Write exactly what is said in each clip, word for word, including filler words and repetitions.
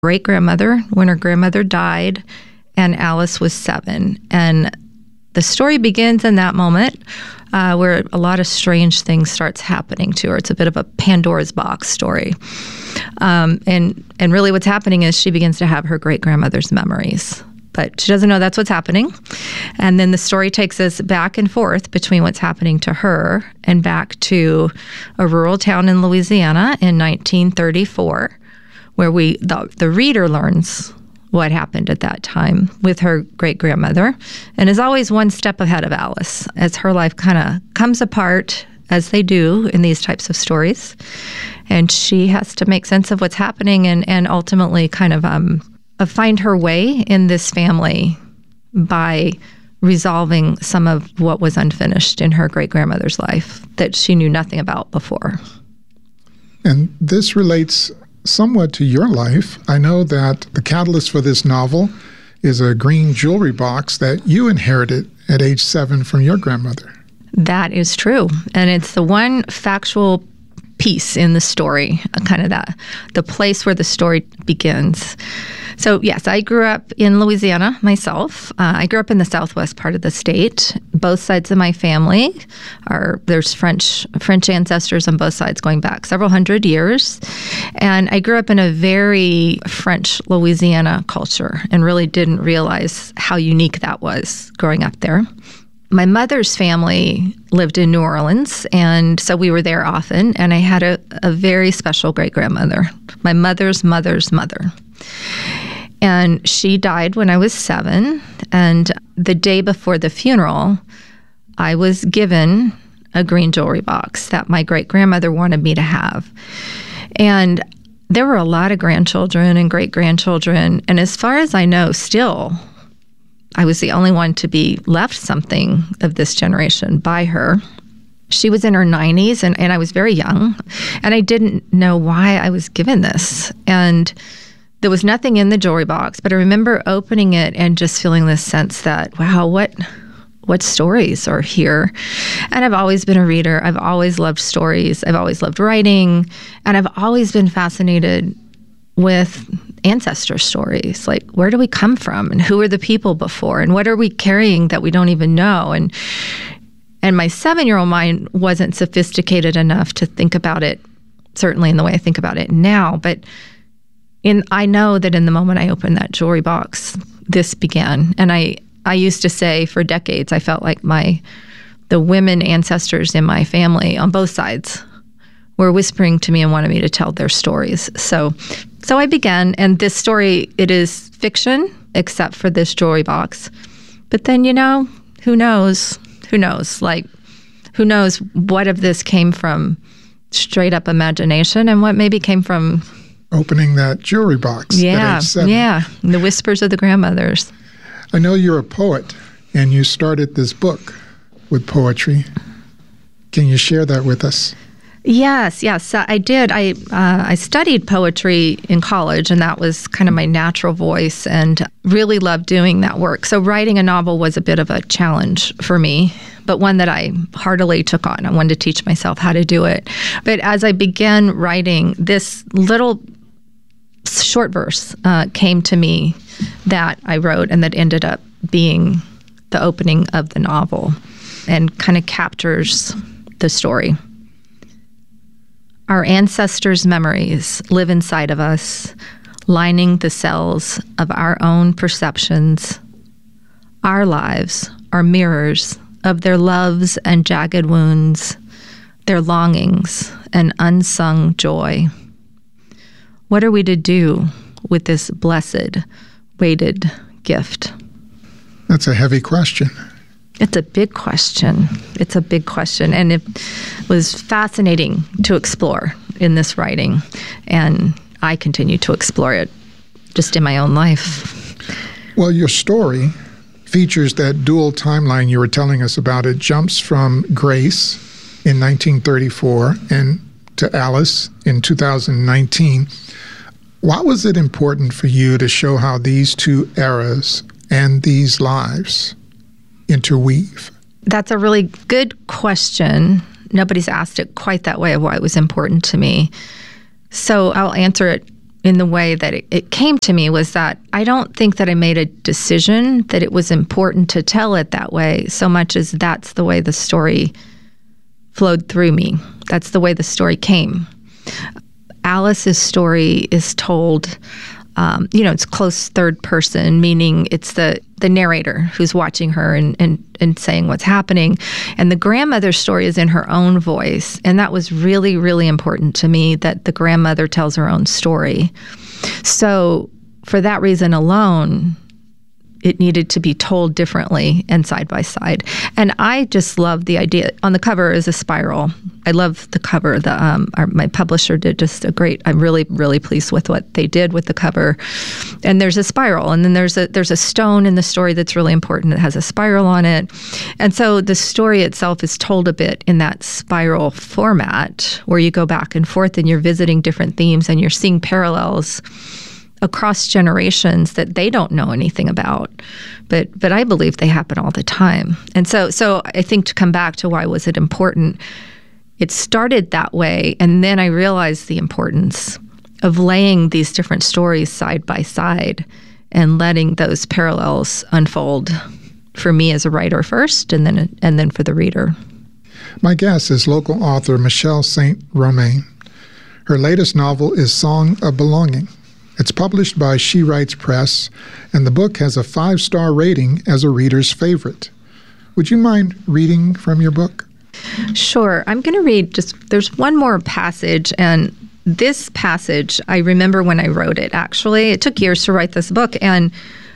great-grandmother when her grandmother died, and Alice was seven. And the story begins in that moment uh, where a lot of strange things starts happening to her. It's a bit of a Pandora's box story. Um, and, and really what's happening is she begins to have her great-grandmother's memories. But she doesn't know that's what's happening. And then the story takes us back and forth between what's happening to her and back to a rural town in Louisiana in nineteen thirty-four, where we the, the reader learns what happened at that time with her great-grandmother and is always one step ahead of Alice as her life kind of comes apart, as they do in these types of stories. And she has to make sense of what's happening and, and ultimately kind of um, find her way in this family by resolving some of what was unfinished in her great-grandmother's life that she knew nothing about before. And this relates somewhat to your life. I know that the catalyst for this novel is a green jewelry box that you inherited at age seven from your grandmother. That is true. And it's the one factual piece in the story, kind of that, the place where the story begins. So yes, I grew up in Louisiana myself. Uh, I grew up in the southwest part of the state. Both sides of my family are, there's French French ancestors on both sides going back several hundred years. And I grew up in a very French Louisiana culture and really didn't realize how unique that was growing up there. My mother's family lived in New Orleans, and so we were there often, and I had a, a very special great-grandmother, my mother's mother's mother. And she died when I was seven, and the day before the funeral, I was given a green jewelry box that my great-grandmother wanted me to have. And there were a lot of grandchildren and great-grandchildren, and as far as I know, still, I was the only one to be left something of this generation by her. She was in her nineties, and, and I was very young, and I didn't know why I was given this. And there was nothing in the jewelry box, but I remember opening it and just feeling this sense that, wow, what what stories are here? And I've always been a reader. I've always loved stories. I've always loved writing, and I've always been fascinated with ancestor stories, like where do we come from and who are the people before and what are we carrying that we don't even know? And and my seven-year-old mind wasn't sophisticated enough to think about it, certainly in the way I think about it now, but in I know that in the moment I opened that jewelry box, this began. And I, I used to say for decades, I felt like my the women ancestors in my family on both sides were whispering to me and wanted me to tell their stories. So so I began, and this story, it is fiction, except for this jewelry box. But then, you know, who knows? Who knows? Like, who knows what of this came from straight up imagination and what maybe came from opening that jewelry box yeah, at age seven. Yeah, the whispers of the grandmothers. I know you're a poet, and you started this book with poetry. Can you share that with us? Yes, yes, I did. I uh, I studied poetry in college, and that was kind of my natural voice, and really loved doing that work. So writing a novel was a bit of a challenge for me, but one that I heartily took on. I wanted to teach myself how to do it. But as I began writing, this little short verse uh, came to me that I wrote and that ended up being the opening of the novel and kind of captures the story. Our ancestors' memories live inside of us, lining the cells of our own perceptions. Our lives are mirrors of their loves and jagged wounds, their longings and unsung joy. What are we to do with this blessed, weighted gift? That's a heavy question. It's a big question. It's a big question. And it was fascinating to explore in this writing. And I continue to explore it just in my own life. Well, your story features that dual timeline you were telling us about. It jumps from Grace in nineteen thirty-four and to Alice in two thousand nineteen. Why was it important for you to show how these two eras and these lives interweave? That's a really good question. Nobody's asked it quite that way of why it was important to me. So I'll answer it in the way that it, it came to me was that I don't think that I made a decision that it was important to tell it that way so much as that's the way the story flowed through me. That's the way the story came. Alice's story is told, um, you know, it's close third person, meaning it's the, the narrator who's watching her and, and, and saying what's happening. And the grandmother's story is in her own voice. And that was really, really important to me, that the grandmother tells her own story. So for that reason alone, it needed to be told differently and side by side. And I just love the idea. On the cover is a spiral. I love the cover. The um, our, my publisher did just a great. I'm really, really pleased with what they did with the cover. And there's a spiral, and then there's a there's a stone in the story that's really important. It has a spiral on it, and so the story itself is told a bit in that spiral format, where you go back and forth, and you're visiting different themes, and you're seeing parallels across generations that they don't know anything about, but but I believe they happen all the time. And so so I think, to come back to why was it important, it started that way, and then I realized the importance of laying these different stories side by side and letting those parallels unfold for me as a writer first, and then and then for the reader. My guest is local author Michelle Saint Romain. Her latest novel is Song of Belonging. It's published by She Writes Press, and the book has a five-star rating as a reader's favorite. Would you mind reading from your book? Sure. I'm going to read just, there's one more passage, and this passage, I remember when I wrote it, actually. It took years to write this book, and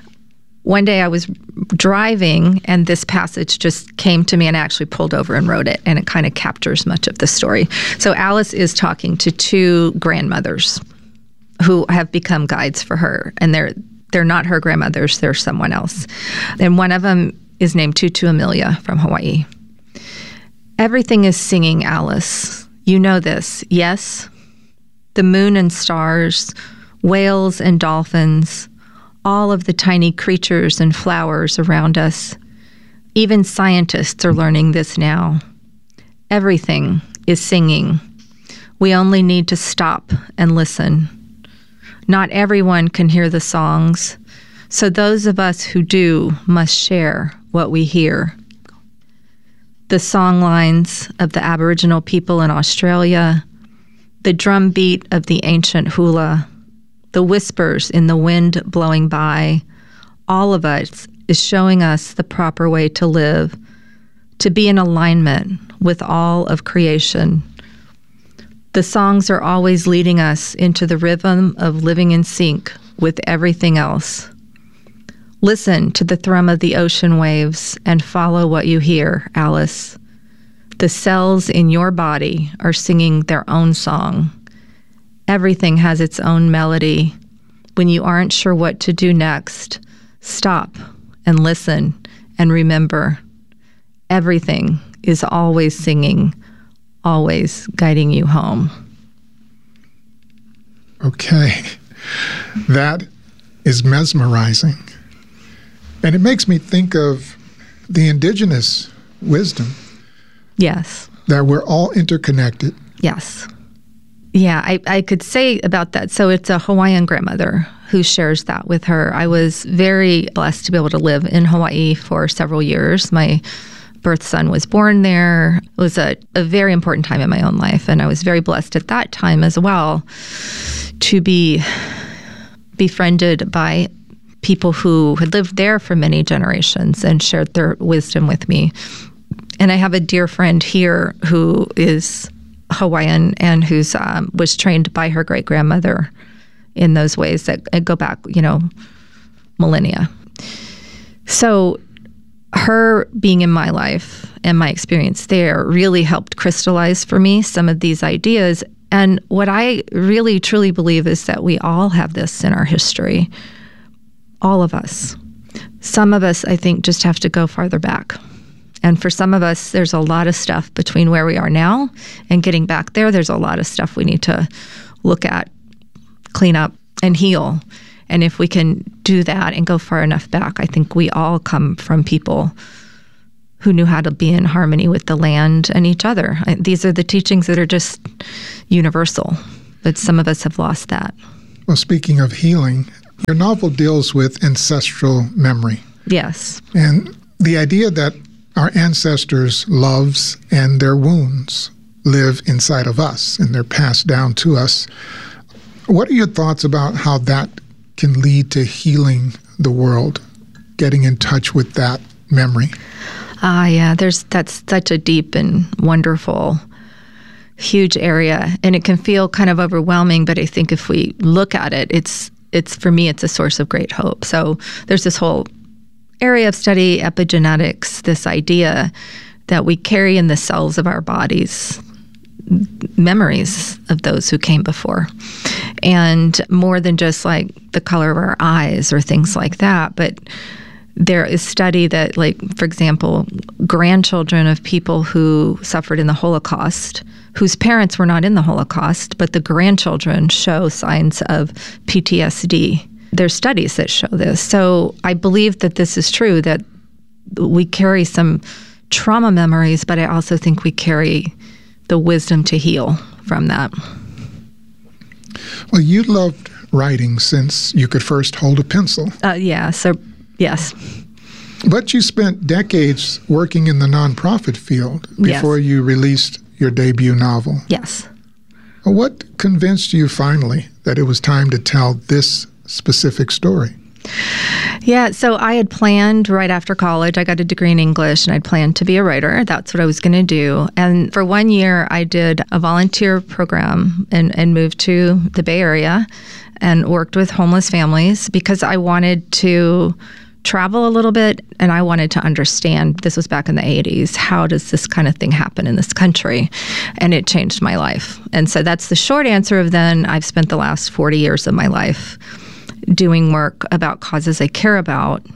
one day I was driving, and this passage just came to me, and I actually pulled over and wrote it, and it kind of captures much of the story. So Alice is talking to two grandmothers who have become guides for her, and they're they're not her grandmothers, they're someone else. And one of them is named Tutu Amelia from Hawaii. Everything is singing, Alice. You know this, yes? The moon and stars, whales and dolphins, all of the tiny creatures and flowers around us. Even scientists are learning this now. Everything is singing. We only need to stop and listen. Not everyone can hear the songs, so those of us who do must share what we hear. The song lines of the Aboriginal people in Australia, the drum beat of the ancient hula, the whispers in the wind blowing by, all of it is showing us the proper way to live, to be in alignment with all of creation. The songs are always leading us into the rhythm of living in sync with everything else. Listen to the thrum of the ocean waves and follow what you hear, Alice. The cells in your body are singing their own song. Everything has its own melody. When you aren't sure what to do next, stop and listen and remember. Everything is always singing, always guiding you home. Okay. That is mesmerizing. And it makes me think of the indigenous wisdom. Yes. That we're all interconnected. Yes. Yeah, I, I could say about that. So it's a Hawaiian grandmother who shares that with her. I was very blessed to be able to live in Hawaii for several years. My birth son was born there. It was a, a very important time in my own life, and I was very blessed at that time as well to be befriended by people who had lived there for many generations and shared their wisdom with me. And I have a dear friend here who is Hawaiian and who's um, was trained by her great-grandmother in those ways that go back, you know, millennia. So her being in my life and my experience there really helped crystallize for me some of these ideas. And what I really, truly believe is that we all have this in our history. All of us. Some of us, I think, just have to go farther back. And for some of us, there's a lot of stuff between where we are now and getting back there. There's a lot of stuff we need to look at, clean up, and heal. And if we can do that and go far enough back, I think we all come from people who knew how to be in harmony with the land and each other. I, these are the teachings that are just universal, but some of us have lost that. Well, speaking of healing, your novel deals with ancestral memory. Yes. And the idea that our ancestors' loves and their wounds live inside of us and they're passed down to us. What are your thoughts about how that can lead to healing the world, getting in touch with that memory? Ah, yeah, there's that's such a deep and wonderful, huge area, and it can feel kind of overwhelming. But I think if we look at it, it's it's for me, it's a source of great hope. So there's this whole area of study, epigenetics, this idea that we carry in the cells of our bodies memories of those who came before, and more than just like the color of our eyes or things like that, but there is study that, like, for example, grandchildren of people who suffered in the Holocaust, whose parents were not in the Holocaust, but the grandchildren show signs of P T S D. There's studies that show this. So I believe that this is true, that we carry some trauma memories, but I also think we carry the wisdom to heal from that. Well, you loved writing since you could first hold a pencil. Uh, yeah, so yes. But you spent decades working in the nonprofit field before Yes. you released your debut novel. Yes. What convinced you finally that it was time to tell this specific story? Yeah, so I had planned right after college, I got a degree in English, and I'd planned to be a writer. That's what I was going to do. And for one year, I did a volunteer program and, and moved to the Bay Area and worked with homeless families because I wanted to travel a little bit, and I wanted to understand, this was back in the eighties, how does this kind of thing happen in this country? And it changed my life. And so that's the short answer of then. I've spent the last forty years of my life doing work about causes I care about,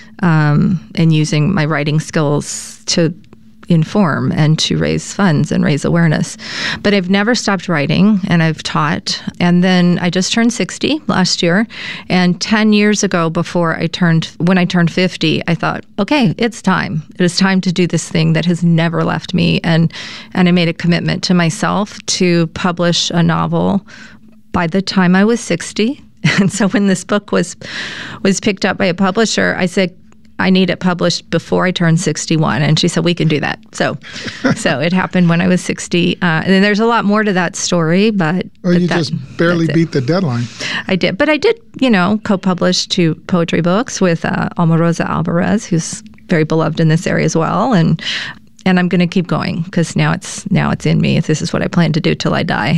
um, and using my writing skills to inform and to raise funds and raise awareness. But I've never stopped writing, and I've taught. And then I just turned sixty last year, and ten years ago, before I turned, when I turned fifty, I thought, okay, it's time. It is time to do this thing that has never left me. And, and I made a commitment to myself to publish a novel by the time I was sixty. And so when this book was was picked up by a publisher, I said, I need it published before I turn sixty-one. And she said, we can do that. So so it happened when I was sixty. Uh, and then there's a lot more to that story, but... Well, but you that, just barely beat the deadline. I did. But I did, you know, co-publish two poetry books with uh, Alma Rosa Alvarez, who's very beloved in this area as well. And and I'm going to keep going because now it's, now it's in me. This is what I plan to do till I die.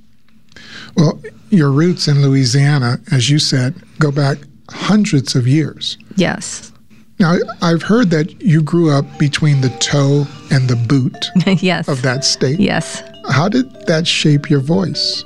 Well, your roots in Louisiana, as you said, go back hundreds of years. Yes. Now, I've heard that you grew up between the toe and the boot yes. of that state. Yes. How did that shape your voice?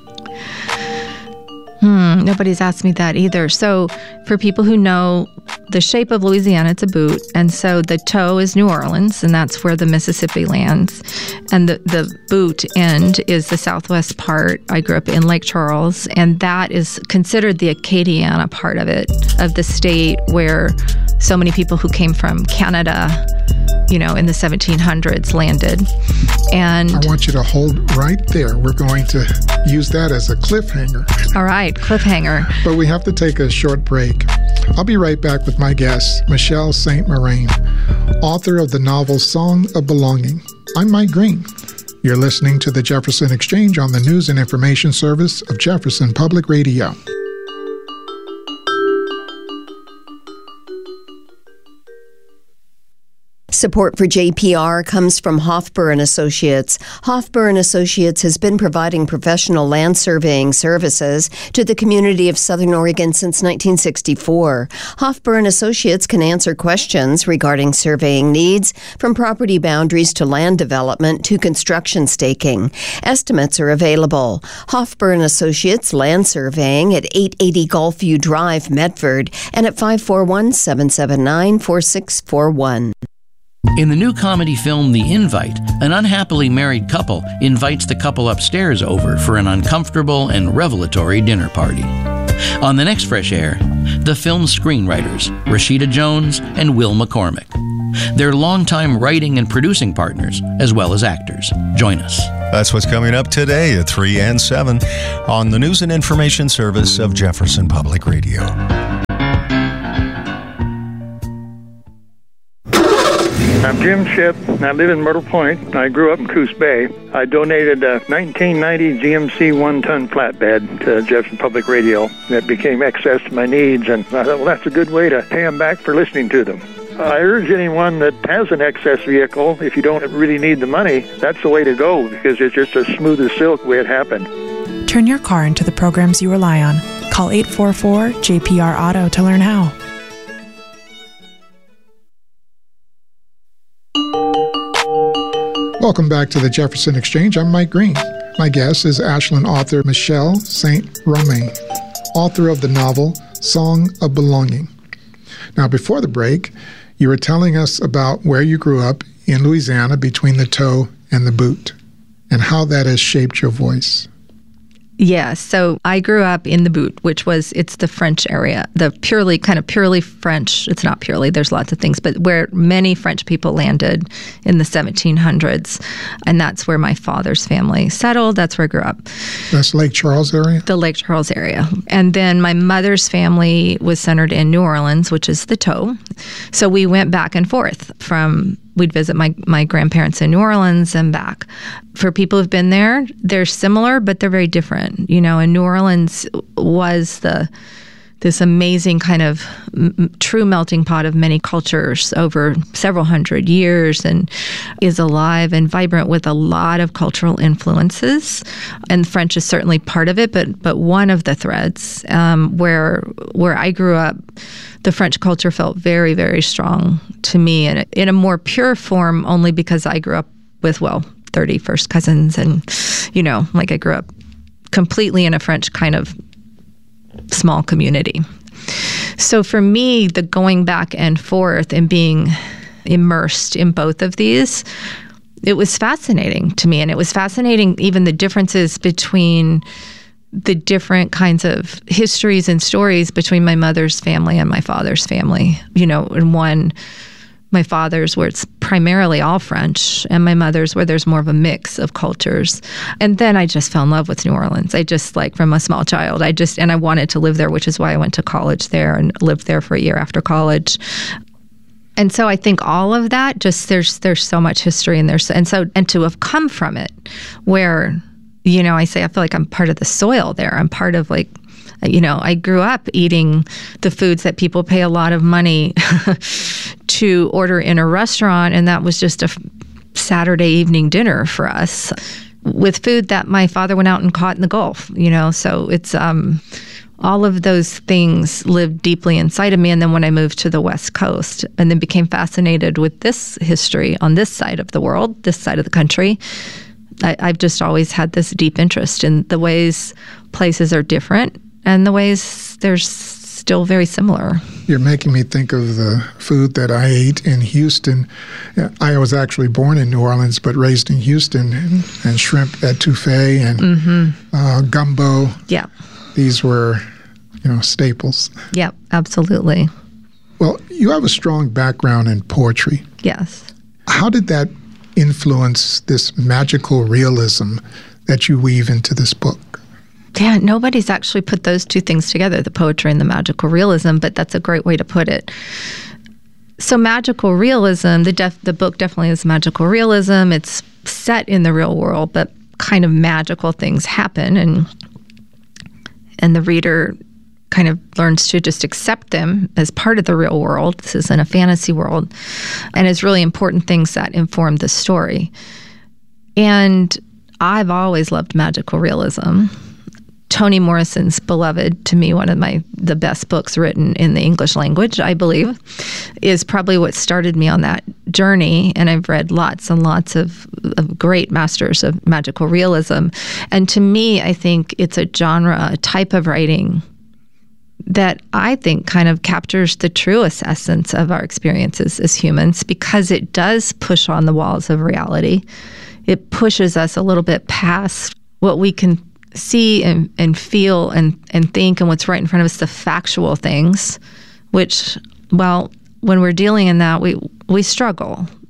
Hmm, nobody's asked me that either. So for people who know the shape of Louisiana, it's a boot. And so the toe is New Orleans, and that's where the Mississippi lands. And the, the boot end is the southwest part. I grew up in Lake Charles, and that is considered the Acadiana part of it, of the state where so many people who came from Canada, you know, in the seventeen hundreds landed. And I want you to hold right there. We're going to use that as a cliffhanger. All right, cliffhanger. But we have to take a short break. I'll be right back with my guest, Michelle Saint Morain, author of the novel Song of Belonging. I'm Mike Green. You're listening to the Jefferson Exchange on the News and Information Service of Jefferson Public Radio. Support for J P R comes from Hofbauer and Associates. Hofbauer and Associates has been providing professional land surveying services to the community of Southern Oregon since nineteen sixty-four. Hofbauer and Associates can answer questions regarding surveying needs, from property boundaries to land development to construction staking. Estimates are available. Hofbauer and Associates Land Surveying at eight eighty Gulfview Drive, Medford, and at five four one, seven seven nine, four six four one. In the new comedy film The Invite, an unhappily married couple invites the couple upstairs over for an uncomfortable and revelatory dinner party. On the next Fresh Air, the film's screenwriters, Rashida Jones and Will McCormick. They're longtime writing and producing partners, as well as actors. Join us. That's what's coming up today at three and seven on the News and Information Service of Jefferson Public Radio. I'm Jim Shipp, and I live in Myrtle Point. I grew up in Coos Bay. I donated a nineteen ninety G M C one-ton flatbed to Jefferson Public Radio. That became excess to my needs, and I thought, well, that's a good way to pay them back for listening to them. I urge anyone that has an excess vehicle, if you don't really need the money, that's the way to go, because it's just as smooth as silk the way it happened. Turn your car into the programs you rely on. Call eight four four J P R Auto to learn how. Welcome back to the Jefferson Exchange. I'm Mike Green. My guest is Ashland author Michelle Saint Romain, author of the novel Song of Belonging. Now, before the break, you were telling us about where you grew up in Louisiana between the toe and the boot, and how that has shaped your voice. Yes. So I grew up in the Boot, which was, it's the French area, the purely, kind of purely French, it's not purely, there's lots of things, but where many French people landed in the seventeen hundreds. And that's where my father's family settled. That's where I grew up. That's Lake Charles area? The Lake Charles area. And then my mother's family was centered in New Orleans, which is the toe. So we went back and forth from, we'd visit my, my grandparents in New Orleans and back. For people who've been there, they're similar, but they're very different. You know, and New Orleans was the this amazing kind of m- true melting pot of many cultures over several hundred years, and is alive and vibrant with a lot of cultural influences. And French is certainly part of it, but but one of the threads. Um, where where I grew up, the French culture felt very, very strong to me, and in a more pure form, only because I grew up with, well, thirty first cousins, and, you know, like I grew up completely in a French kind of small community. So for me, the going back and forth and being immersed in both of these, it was fascinating to me. And it was fascinating even the differences between the different kinds of histories and stories between my mother's family and my father's family. You know, in one, my father's, where it's primarily all French, and my mother's, where there's more of a mix of cultures. And then I just fell in love with New Orleans. I just, like, from a small child, I just, and I wanted to live there, which is why I went to college there and lived there for a year after college. And so I think all of that, just there's there's so much history in there. And so, and to have come from it, where, you know, I say I feel like I'm part of the soil there. I'm part of, like, you know, I grew up eating the foods that people pay a lot of money to order in a restaurant, and that was just a Saturday evening dinner for us, with food that my father went out and caught in the Gulf, you know. So it's um, all of those things lived deeply inside of me. And then when I moved to the West Coast and then became fascinated with this history on this side of the world, this side of the country, I, I've just always had this deep interest in the ways places are different and the ways they're still very similar. You're making me think of the food that I ate in Houston. I was actually born in New Orleans, but raised in Houston, and, and shrimp etouffee and mm-hmm. uh, gumbo. Yeah. These were, you know, staples. Yeah, absolutely. Well, you have a strong background in poetry. Yes. How did that influence this magical realism that you weave into this book? Yeah, nobody's actually put those two things together, the poetry and the magical realism, but that's a great way to put it. So magical realism, the def- the book definitely is magical realism. It's set in the real world, but kind of magical things happen, and and the reader kind of learns to just accept them as part of the real world. This isn't a fantasy world, and it's really important things that inform the story. And I've always loved magical realism. Toni Morrison's Beloved, to me, one of my the best books written in the English language, I believe, is probably what started me on that journey. And I've read lots and lots of, of great masters of magical realism. And to me, I think it's a genre, a type of writing that I think kind of captures the truest essence of our experiences as humans, because it does push on the walls of reality. It pushes us a little bit past what we can see and, and feel and, and think and what's right in front of us, the factual things, which, well, when we're dealing in that, we we struggle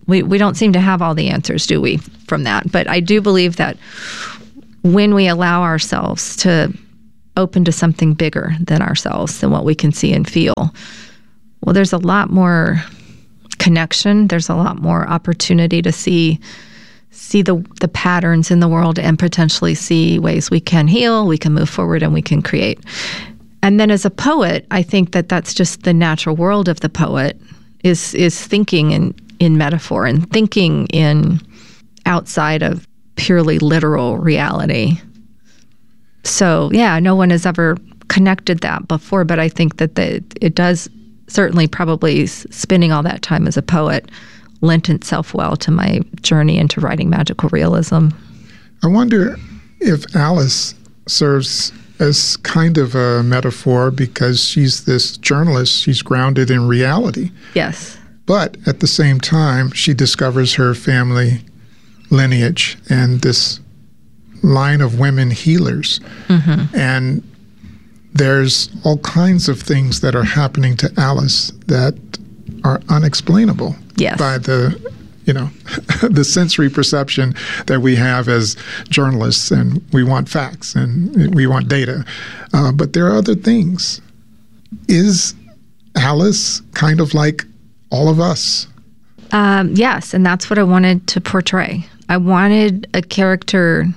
We we don't seem to have all the answers, do we, from that? But I do believe that when we allow ourselves to open to something bigger than ourselves, than what we can see and feel, well, there's a lot more connection. There's a lot more opportunity to see see the the patterns in the world and potentially see ways we can heal, we can move forward, and we can create. And then as a poet, I think that that's just the natural world of the poet, is is thinking in, in metaphor and thinking in outside of purely literal reality. So, yeah, no one has ever connected that before, but I think that the, it does certainly probably spending all that time as a poet lent itself well to my journey into writing magical realism. I wonder if Alice serves as kind of a metaphor because she's this journalist. She's grounded in reality. Yes. But at the same time, she discovers her family lineage and this line of women healers. Mm-hmm. And there's all kinds of things that are happening to Alice that are unexplainable yes. by the, you know, the sensory perception that we have as journalists, and we want facts and we want data. Uh, but there are other things. Is Alice kind of like all of us? Um, yes, and that's what I wanted to portray. I wanted a character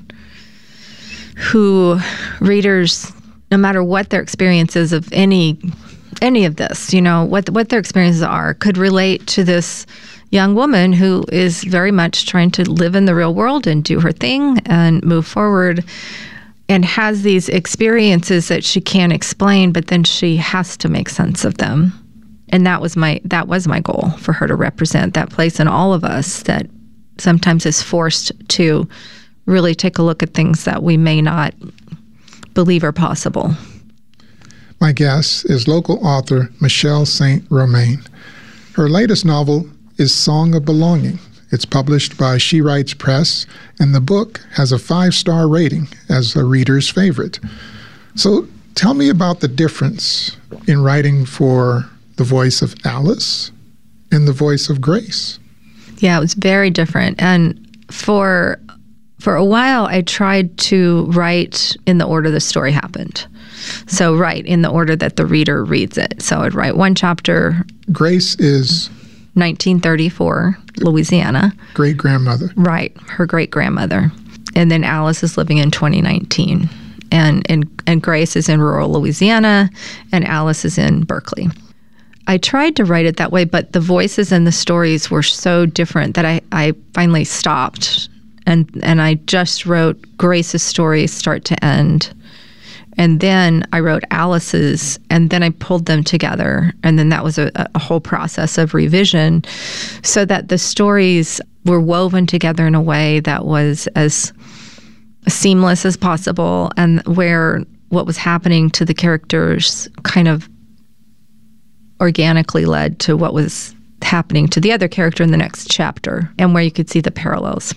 who readers, no matter what their experiences of any any of this, you know, what what their experiences are, could relate to this young woman who is very much trying to live in the real world and do her thing and move forward, and has these experiences that she can't explain, but then she has to make sense of them. And that was my that was my goal, for her to represent that place in all of us that sometimes is forced to really take a look at things that we may not believe are possible. My guest is local author Michelle Saint Romain. Her latest novel is Song of Belonging. It's published by She Writes Press, and the book has a five-star rating as a reader's favorite. So tell me about the difference in writing for the voice of Alice and the voice of Grace. Yeah, it was very different. And for for a while, I tried to write in the order the story happened. So write in the order that the reader reads it. So I'd write one chapter. Grace is nineteen thirty-four, Louisiana. Great-grandmother. Right, her great-grandmother. And then Alice is living in twenty nineteen. And, and, and Grace is in rural Louisiana, and Alice is in Berkeley. I tried to write it that way, but the voices and the stories were so different that I, I finally stopped. And and I just wrote Grace's story start to end. And then I wrote Alice's, and then I pulled them together. And then that was a, a whole process of revision so that the stories were woven together in a way that was as seamless as possible, and where what was happening to the characters kind of organically led to what was happening to the other character in the next chapter, and where you could see the parallels.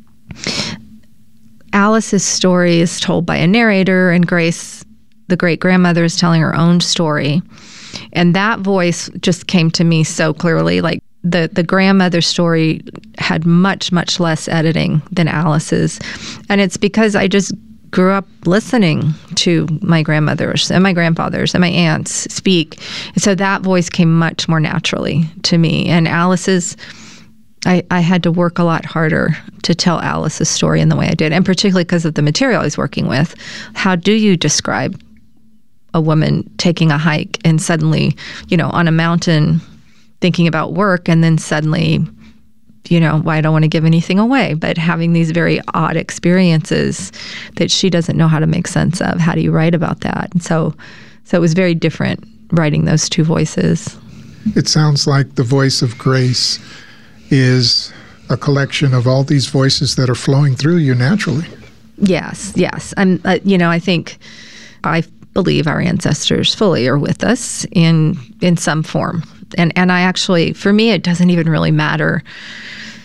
Alice's story is told by a narrator, and Grace, the great-grandmother, is telling her own story. And that voice just came to me so clearly. Like, the, the grandmother story had much, much less editing than Alice's. And it's because I just grew up listening to my grandmothers and my grandfathers and my aunts speak. And so that voice came much more naturally to me. And Alice's, I, I had to work a lot harder to tell Alice's story in the way I did, and particularly because of the material I was working with. How do you describe a woman taking a hike and suddenly, you know, on a mountain thinking about work, and then suddenly, you know, well, I don't want to give anything away, but having these very odd experiences that she doesn't know how to make sense of? How do you write about that? And so, so it was very different writing those two voices. It sounds like the voice of Grace is a collection of all these voices that are flowing through you naturally. Yes, yes. I'm, uh, you know, I think, I believe our ancestors fully are with us in in some form. And and I actually, for me, it doesn't even really matter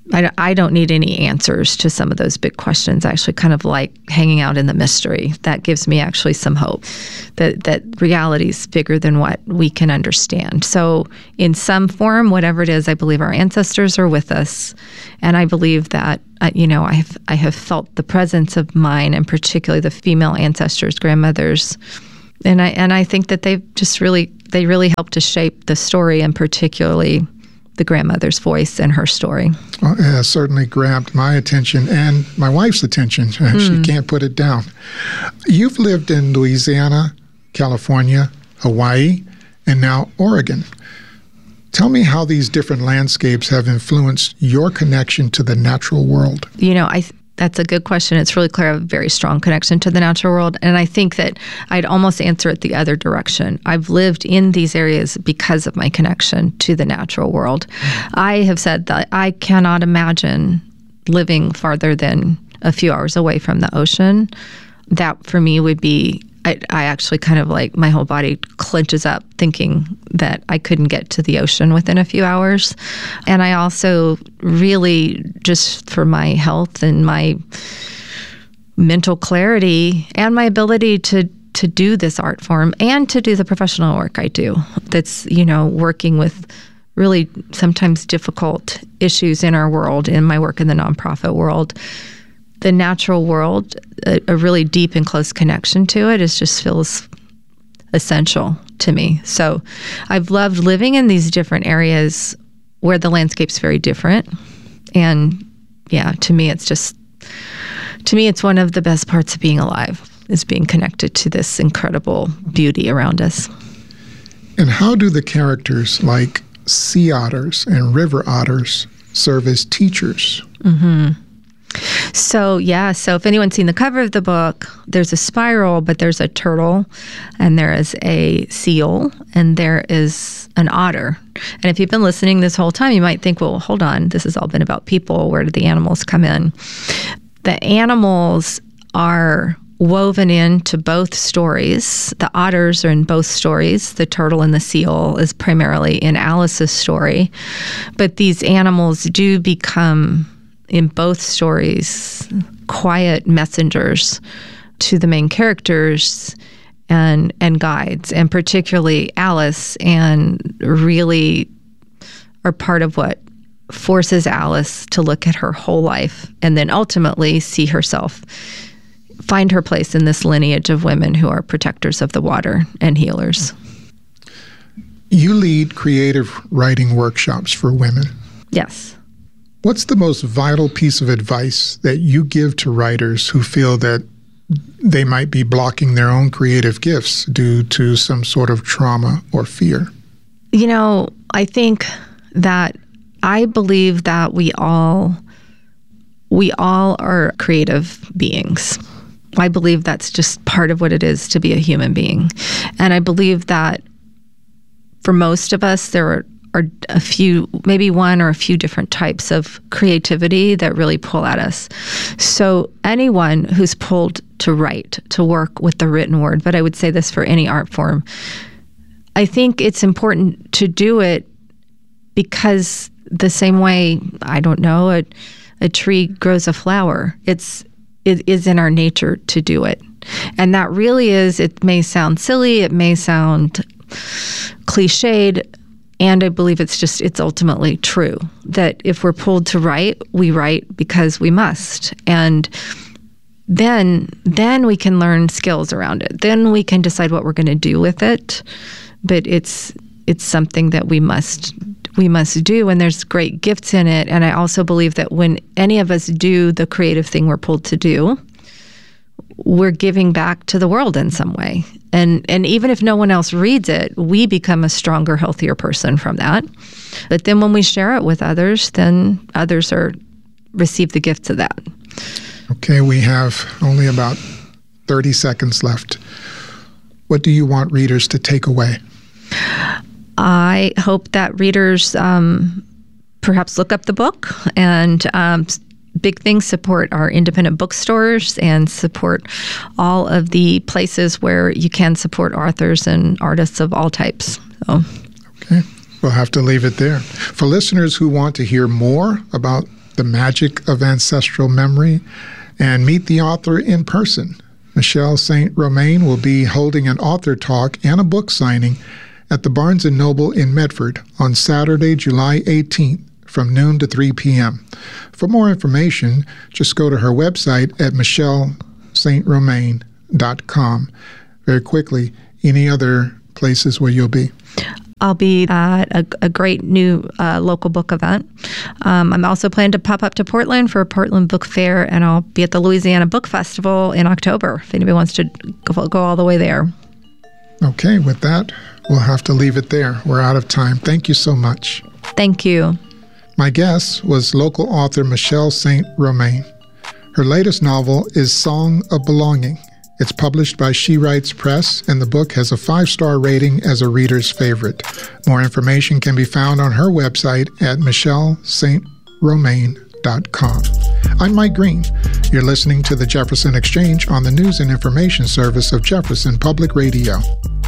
I, I don't need any answers to some of those big questions. I actually kind of like hanging out in the mystery. That gives me actually some hope that, that reality is bigger than what we can understand. So in some form, whatever it is, I believe our ancestors are with us. And I believe that, uh, you know, I have, I have felt the presence of mine, and particularly the female ancestors, grandmothers. And I, and I think that they've just really, they really helped to shape the story, and particularly the grandmother's voice and her story. Well, it has certainly grabbed my attention and my wife's attention. Mm. She can't put it down. You've lived in Louisiana, California, Hawaii, and now Oregon. Tell me how these different landscapes have influenced your connection to the natural world. You know, I. Th- That's a good question. It's really clear I have a very strong connection to the natural world. And I think that I'd almost answer it the other direction. I've lived in these areas because of my connection to the natural world. I have said that I cannot imagine living farther than a few hours away from the ocean. That for me would be, I, I actually kind of like, my whole body clenches up thinking that I couldn't get to the ocean within a few hours. And I also really, just for my health and my mental clarity and my ability to to do this art form and to do the professional work I do, that's, you know, working with really sometimes difficult issues in our world, in my work in the nonprofit world, the natural world, a, a really deep and close connection to it, is just feels essential to me. So I've loved living in these different areas where the landscape's very different. And yeah, to me, it's just, to me, it's one of the best parts of being alive, is being connected to this incredible beauty around us. And how do the characters like sea otters and river otters serve as teachers? Mm-hmm. So, yeah, so if anyone's seen the cover of the book, there's a spiral, but there's a turtle, and there is a seal, and there is an otter. And if you've been listening this whole time, you might think, well, hold on, this has all been about people. Where did the animals come in? The animals are woven into both stories. The otters are in both stories. The turtle and the seal is primarily in Alice's story. But these animals do become, in both stories, quiet messengers to the main characters and and guides, and particularly Alice, and really are part of what forces Alice to look at her whole life and then ultimately see herself, find her place in this lineage of women who are protectors of the water and healers. You lead creative writing workshops for women. Yes. What's the most vital piece of advice that you give to writers who feel that they might be blocking their own creative gifts due to some sort of trauma or fear? You know, I think that I believe that we all we all are creative beings. I believe that's just part of what it is to be a human being. And I believe that for most of us, there are are a few, maybe one or a few different types of creativity that really pull at us. So anyone who's pulled to write, to work with the written word, but I would say this for any art form, I think it's important to do it because the same way, I don't know, a, a tree grows a flower. It's, it is in our nature to do it. And that really is, it may sound silly, it may sound cliched, and I believe it's just, it's ultimately true that if we're pulled to write, we write because we must. And then, then we can learn skills around it. Then we can decide what we're going to do with it. But it's, it's something that we must, we must do. And there's great gifts in it. And I also believe that when any of us do the creative thing we're pulled to do, we're giving back to the world in some way. And and even if no one else reads it, we become a stronger, healthier person from that. But then when we share it with others, then others are receive the gifts of that. Okay, we have only about thirty seconds left. What do you want readers to take away? I hope that readers um, perhaps look up the book and um, big things, support our independent bookstores and support all of the places where you can support authors and artists of all types. So. Okay, we'll have to leave it there. For listeners who want to hear more about The Magic of Ancestral Memory, and meet the author in person. Michelle Saint Romain will be holding an author talk and a book signing at the Barnes and Noble in Medford on Saturday, July eighteenth from noon to three p.m. For more information, just go to her website at michelle saint romain dot com. Very quickly, any other places where you'll be? I'll be at a, a great new uh, local book event. Um, I'm also planning to pop up to Portland for a Portland Book Fair, and I'll be at the Louisiana Book Festival in October if anybody wants to go, go all the way there. Okay, with that, we'll have to leave it there. We're out of time. Thank you so much. Thank you. My guest was local author Michelle Saint Romain. Her latest novel is Song of Belonging. It's published by She Writes Press, and the book has a five-star rating as a reader's favorite. More information can be found on her website at michelle saint romain dot com. I'm Mike Green. You're listening to the Jefferson Exchange on the News and Information Service of Jefferson Public Radio.